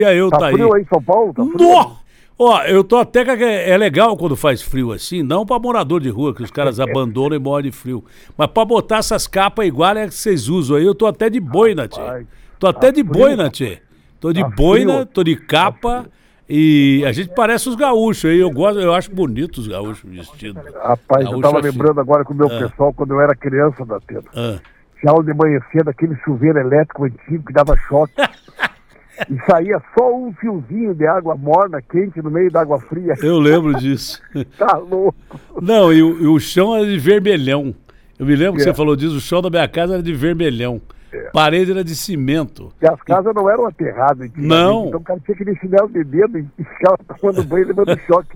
E aí eu Tá tá frio aí. aí em São Paulo? Tá frio? Nó! Ó, eu tô até que é legal quando faz frio assim, não pra morador de rua, que os caras abandonam e morrem de frio. Mas pra botar essas capas igual é que vocês usam aí, eu tô até de boina, tchê. Rapaz, Tô tá até de frio. boina, tchê. Tô de Tá boina, frio. tô de capa e a gente parece os gaúchos aí. Eu acho bonito os gaúchos vestidos. Rapaz, eu Gaúcho tava é feio. lembrando agora com o meu pessoal, quando eu era criança, da Datena. Ah. Tinha aula de manhã cedo, aquele chuveiro elétrico antigo que dava choque. E saía só um fiozinho de água morna, quente, no meio da água fria. Eu lembro disso. Tá louco. Não, e o chão era de vermelhão. Eu me lembro que É. você falou disso, o chão da minha casa era de vermelhão. Parede era de cimento. E as casas não eram aterradas. antigamente, Não. Então o cara tinha que ir chinelo de dedo e ficava tomando banho levando choque.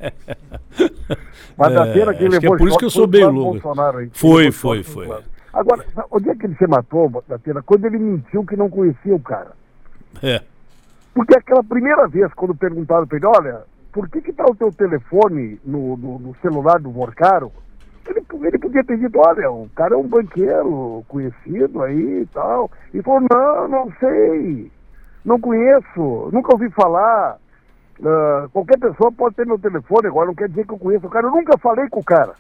Mas da Datena quem acho que é levou por isso choque que eu sou foi o meio Flávio louco. Bolsonaro aí. Foi, Levou foi, choque foi. do Flávio. Agora, onde é que ele se matou, da Datena? Quando ele mentiu que não conhecia o cara. É. Porque aquela primeira vez, quando perguntaram para ele, olha, por que tá o teu telefone no celular do Vorcaro? Ele podia ter dito, olha, o cara é um banqueiro conhecido aí e tal. E falou, não sei, não conheço, nunca ouvi falar. Qualquer pessoa pode ter meu telefone, agora não quer dizer que eu conheço o cara. Eu nunca falei com o cara.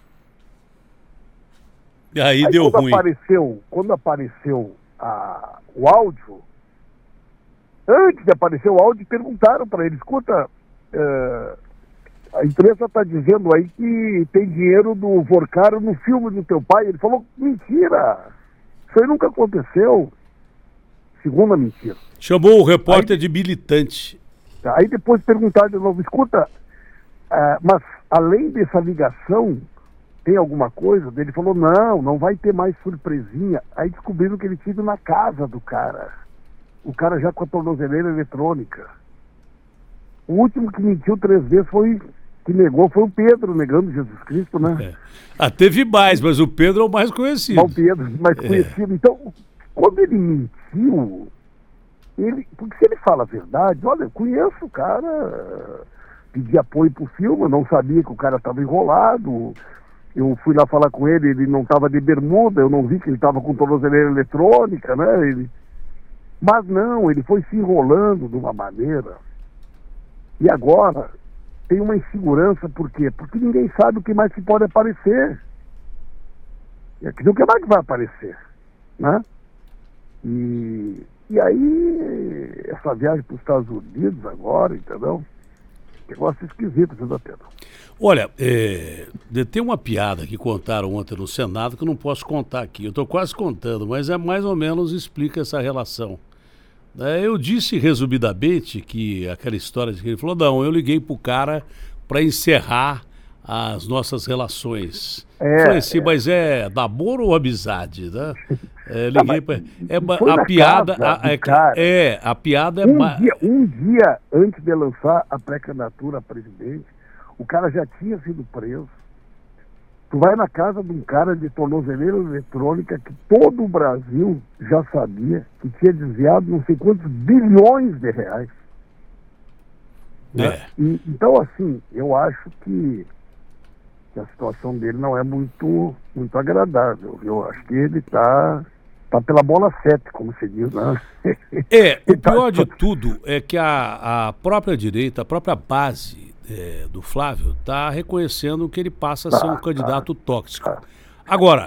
E aí deu ruim. Quando apareceu o áudio, antes de aparecer o áudio, perguntaram para ele, escuta, a imprensa está dizendo aí que tem dinheiro do Vorcaro no filme do teu pai. Ele falou, mentira, isso aí nunca aconteceu. Segunda mentira. Chamou o repórter de militante. Aí depois perguntaram de novo, escuta, mas além dessa ligação, tem alguma coisa? Ele falou, não vai ter mais surpresinha. Aí descobriram que ele tinha ido na casa do cara. O cara já com a tornozeleira eletrônica. O último que mentiu 3 vezes que negou foi o Pedro, negando Jesus Cristo, né? Teve mais, mas o Pedro é o mais conhecido. O Pedro, mais conhecido. Então, quando ele mentiu, porque se ele fala a verdade, olha, eu conheço o cara, pedi apoio pro filme, eu não sabia que o cara estava enrolado. Eu fui lá falar com ele não estava de bermuda, eu não vi que ele estava com tornozeleira eletrônica, né? Mas não, ele foi se enrolando de uma maneira. E agora tem uma insegurança, por quê? Porque ninguém sabe o que mais que pode aparecer. E aqui o que mais que vai aparecer, né? E aí, essa viagem para os Estados Unidos agora, entendeu? Negócio esquisito, viu, Datena? Olha, tem uma piada que contaram ontem no Senado que eu não posso contar aqui. Eu estou quase contando, mas mais ou menos explica essa relação. Eu disse resumidamente que aquela história de que ele falou, não, eu liguei pro cara para encerrar as nossas relações. Falei assim, mas é namoro ou amizade, né? Liguei para... a piada... a piada é... Um dia antes de lançar a pré-candidatura a presidente, o cara já tinha sido preso. Tu vai na casa de um cara de tornozeleira eletrônica que todo o Brasil já sabia que tinha desviado não sei quantos bilhões de reais. Né? Então, assim, eu acho que a situação dele não é muito agradável. Eu acho que ele tá pela bola 7, como se diz, né? O pior de tudo é que a própria direita, a própria base do Flávio está reconhecendo que ele passa a ser um candidato tóxico. Agora,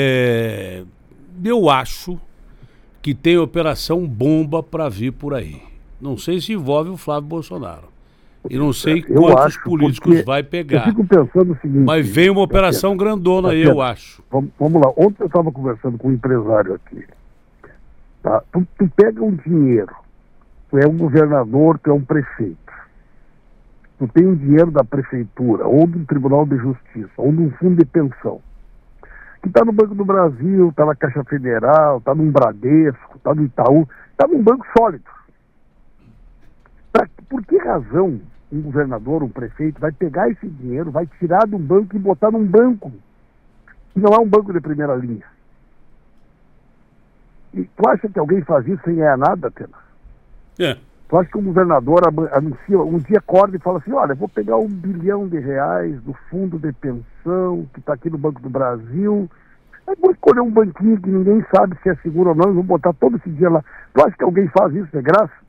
eu acho que tem operação bomba para vir por aí. Não sei se envolve o Flávio Bolsonaro. E não sei quantos políticos vai pegar. Eu fico pensando o seguinte... Mas vem uma operação grandona aí, eu acho. Vamos lá. Ontem eu estava conversando com um empresário aqui. Tá? Tu pega um dinheiro. Tu é um governador, tu é um prefeito. Tu tem um dinheiro da prefeitura, ou do Tribunal de Justiça, ou de um fundo de pensão, que está no Banco do Brasil, está na Caixa Federal, está no Bradesco, está no Itaú, está num banco sólido. Por que razão um governador, um prefeito, vai pegar esse dinheiro, vai tirar de um banco e botar num banco que não é um banco de primeira linha? E tu acha que alguém faz isso sem ganhar nada, Tena? Tu acha que um governador anuncia, um dia acorda e fala assim, olha, vou pegar R$1 bilhão do fundo de pensão que está aqui no Banco do Brasil, aí vou escolher um banquinho que ninguém sabe se é seguro ou não, e vou botar todo esse dinheiro lá. Tu acha que alguém faz isso de graça?